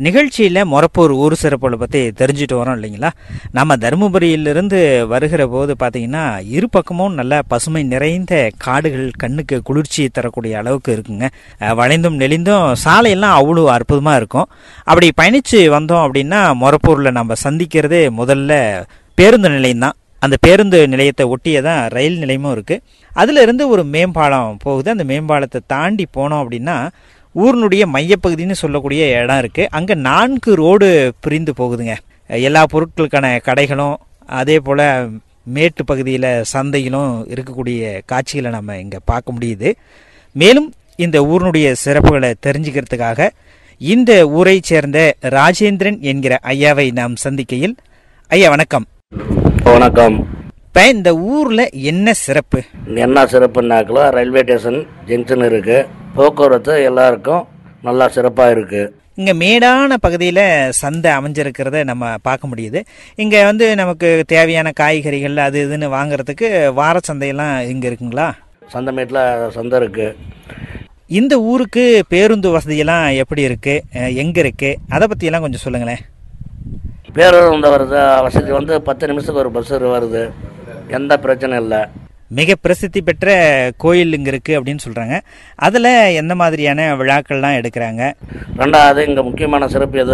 நிகழ்ச்சியில் மொரப்பூர் ஊர் சிறப்புகளை பற்றி தெரிஞ்சுட்டு வரோம் இல்லைங்களா. நம்ம தருமபுரியிலிருந்து வருகிற போது பார்த்தீங்கன்னா இரு பக்கமும் நல்ல பசுமை நிறைந்த காடுகள் கண்ணுக்கு குளிர்ச்சி தரக்கூடிய அளவுக்கு இருக்குங்க. வளைந்தும் நெளிந்தும் சாலையெல்லாம் அவ்வளோ அற்புதமாக இருக்கும். அப்படி பயணித்து வந்தோம் அப்படின்னா மொரப்பூரில் நம்ம சந்திக்கிறது முதல்ல பேருந்து நிலையம்தான். அந்த பேருந்து நிலையத்தை ஒட்டியே தான் ரயில் நிலையமும் இருக்குது. அதிலிருந்து ஒரு மேம்பாலம் போகுது. அந்த மேம்பாலத்தை தாண்டி போனோம் அப்படின்னா ஊரினுடைய மையப்பகுதின்னு சொல்லக்கூடிய இடம் இருக்குது. அங்கே 4 ரோடு பிரிந்து போகுதுங்க. எல்லா பொருட்களுக்கான கடைகளும் அதே போல் மேட்டு பகுதியில் சந்தைகளும் இருக்கக்கூடிய காட்சிகளை நம்ம இங்கே பார்க்க முடியுது. மேலும் இந்த ஊரினுடைய சிறப்புகளை தெரிஞ்சுக்கிறதுக்காக இந்த ஊரை சேர்ந்த ராஜேந்திரன் என்கிற ஐயாவை நாம் சந்திக்கையில், ஐயா வணக்கம். வணக்கம். இப்போ இந்த ஊரில் என்ன சிறப்பு? என்ன சிறப்புனாக்கலாம், ரயில்வே ஸ்டேஷன் ஜங்ஷன் இருக்குது, போக்குவரத்து எல்லாருக்கும் நல்லா சிறப்பாக இருக்குது. இங்கே மேடான பகுதியில் சந்தை அமைஞ்சிருக்கிறத நம்ம பார்க்க முடியுது. இங்கே நமக்கு தேவையான காய்கறிகள் அது இதுன்னு வாங்குறதுக்கு வார சந்தையெல்லாம் இங்கே இருக்குங்களா? சந்தைமேட்டில் சந்தை இருக்குது. இந்த ஊருக்கு பேருந்து வசதியெல்லாம் எப்படி இருக்குது, எங்கே இருக்குது, அதை பற்றியெல்லாம் கொஞ்சம் சொல்லுங்களேன். பேருந்து வருது வசதி 10 நிமிஷத்துக்கு ஒரு பஸ் வருது, எந்த பிரச்சனை இல்லை. மிக பிரசித்தி பெற்ற கோயில் இங்கே இருக்குது அப்படின்னு சொல்கிறாங்க. அதில் எந்த மாதிரியான விழாக்கள்லாம் எடுக்கிறாங்க? ரெண்டாவது இங்கே முக்கியமான சிறப்பு எது